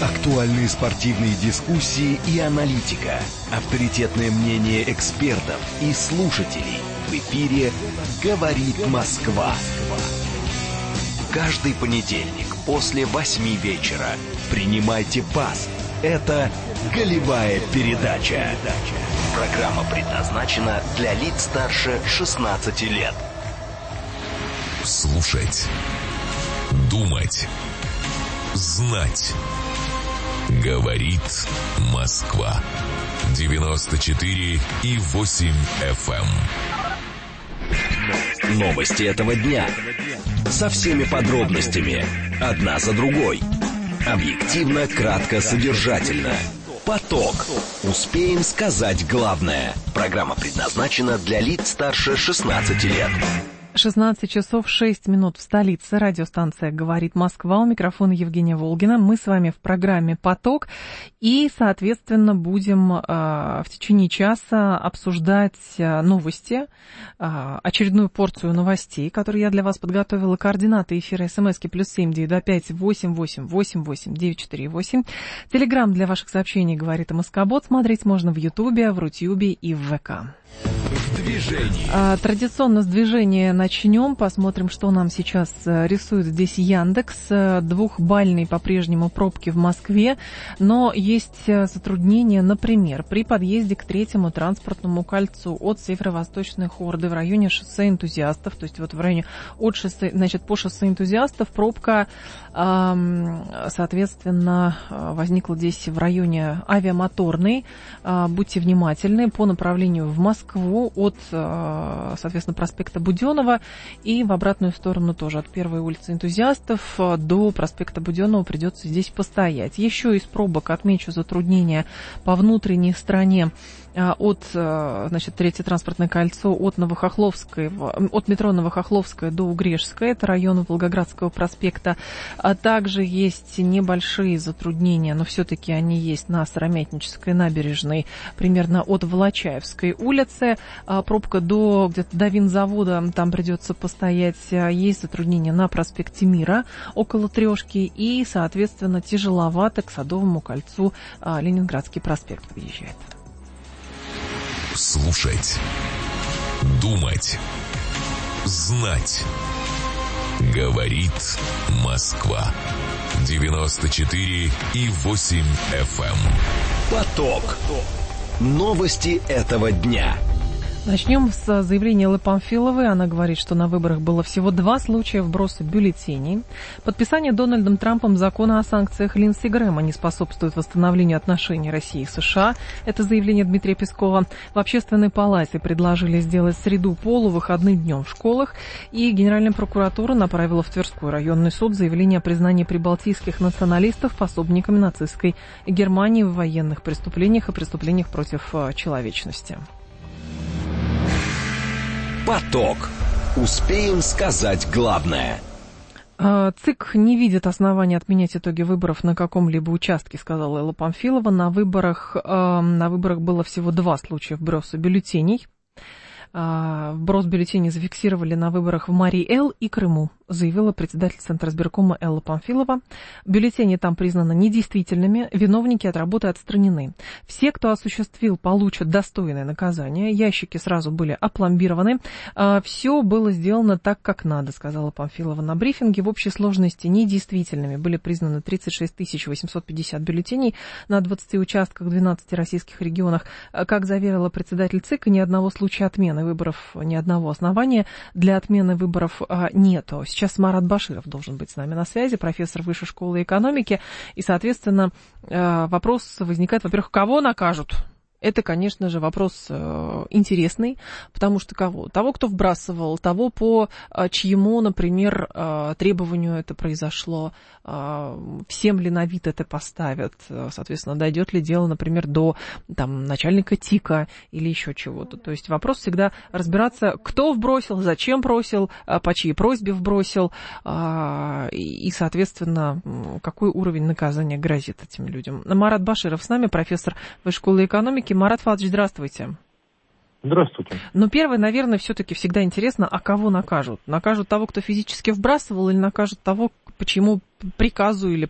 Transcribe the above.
Актуальные спортивные дискуссии и аналитика. Авторитетное мнение экспертов и слушателей. В эфире «Говорит Москва». Каждый понедельник после 8 вечера принимайте пас. Это «Голевая передача». Программа предназначена для лиц старше 16 лет. Слушать, думать, знать. Говорит Москва. 94,8 FM. Новости этого дня. Со всеми подробностями. Одна за другой. Объективно, кратко, содержательно. Поток. Успеем сказать главное. Программа предназначена для лиц старше 16 лет. 16 часов 6 минут в столице. Радиостанция «Говорит Москва». У микрофона Евгения Волгина. Мы с вами в программе «Поток». И, соответственно, будем в течение часа обсуждать новости, очередную порцию новостей, которую я для вас подготовила. Координаты эфира СМСки +7 925 88 88 948. Телеграм для ваших сообщений «Говорит Москобот». Смотреть можно в Ютубе, в Рутюбе и в ВК. Традиционно с движения начнем. Посмотрим, что нам сейчас рисует здесь Яндекс. Двухбальные по-прежнему пробки в Москве, но есть затруднения, например, при подъезде к третьему транспортному кольцу от Северо-Восточной Хорды в районе шоссе Энтузиастов, то есть вот в районе от шоссе, значит, по шоссе Энтузиастов пробка, соответственно, возникла здесь в районе Авиамоторной. Будьте внимательны по направлению в Москву от, соответственно, проспекта Буденова и в обратную сторону тоже от первой улицы Энтузиастов до проспекта Буденова придется здесь постоять. Еще из пробок отмечу затруднения по внутренней стороне от, значит, третье транспортное кольцо от от метро Новохохловская до Угрешская, это район Волгоградского проспекта. А также есть небольшие затруднения, но все-таки они есть на Сыромятнической набережной, примерно от Волочаевской улицы. Пробка где-то до винзавода, там придется постоять. Есть затруднения на проспекте Мира около Трешки и, соответственно, тяжеловато к Садовому кольцу Ленинградский проспект выезжает. Слушать, думать, знать. Говорит Москва. 94,8 FM. Поток. Новости этого дня. Начнем с заявления Эллы Памфиловой. Она говорит, что на выборах было всего 2 случая вброса бюллетеней. Подписание Дональдом Трампом закона о санкциях Линдси Грэма не способствует восстановлению отношений России и США. Это заявление Дмитрия Пескова. В Общественной палате предложили сделать среду полувыходным днем в школах. И Генеральная прокуратура направила в Тверской районный суд заявление о признании прибалтийских националистов пособниками нацистской Германии в военных преступлениях и преступлениях против человечности. Поток. Успеем сказать главное. ЦИК не видит оснований отменять итоги выборов на каком-либо участке, сказала Элла Памфилова. На выборах было всего 2 случая вброса бюллетеней. Вброс бюллетеней зафиксировали на выборах в Марий-Эл и Крыму, заявила председатель Центра избиркома Элла Памфилова. Бюллетени там признаны недействительными, виновники от работы отстранены. Все, кто осуществил, получат достойное наказание. Ящики сразу были опломбированы. Все было сделано так, как надо, сказала Памфилова на брифинге. В общей сложности недействительными были признаны 36 850 бюллетеней на 20 участках в 12 российских регионах. Как заверила председатель ЦИК, ни одного случая отмены выборов, ни одного основания для отмены выборов нету. Сейчас Марат Баширов должен быть с нами на связи, профессор Высшей школы экономики. И, соответственно, вопрос возникает, во-первых, кого накажут? Это, конечно же, вопрос интересный, потому что кого? Того, кто вбрасывал, того, по чьему, например, требованию это произошло, всем ли на вид это поставят, соответственно, дойдет ли дело, например, до начальника ТИКа или еще чего-то. То есть вопрос всегда разбираться, кто вбросил, зачем бросил, по чьей просьбе вбросил, и, соответственно, какой уровень наказания грозит этим людям. Марат Баширов с нами, профессор Высшей школы экономики. Марат Фадович, здравствуйте. Здравствуйте. Но первое, наверное, все-таки всегда интересно, а кого накажут? Накажут того, кто физически вбрасывал, или накажут того, по чьему приказу или